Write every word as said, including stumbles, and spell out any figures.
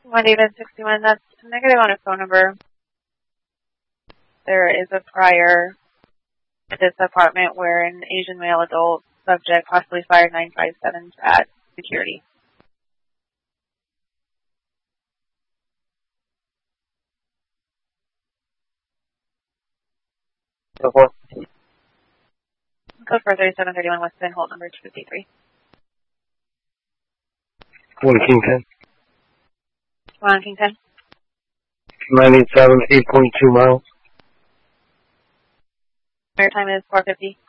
one David sixty-one, that's negative on a phone number. There is a prior at this apartment where an Asian male adult subject possibly fired nine five seven at security. Okay. Code for thirty-seven thirty-one Weston, hold number two fifty-three. One King ten. One King ten. nine eight seven, eight point two miles. Air time is four fifty.